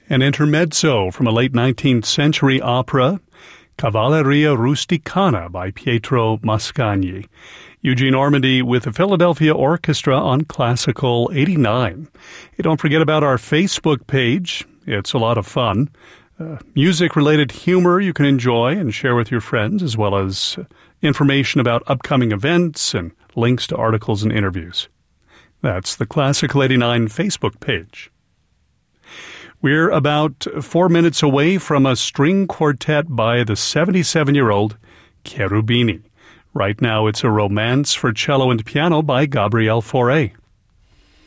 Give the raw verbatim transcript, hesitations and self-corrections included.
An intermezzo from a late nineteenth century opera, Cavalleria Rusticana by Pietro Mascagni. Eugene Ormandy with the Philadelphia Orchestra on Classical eighty-nine. Hey, don't forget about our Facebook page. It's a lot of fun. Uh, music-related humor you can enjoy and share with your friends, as well as information about upcoming events and links to articles and interviews. That's the Classical eighty-nine Facebook page. We're about four minutes away from a string quartet by the seventy-seven-year-old Cherubini. Right now it's a Romance for Cello and Piano by Gabriel Fauré.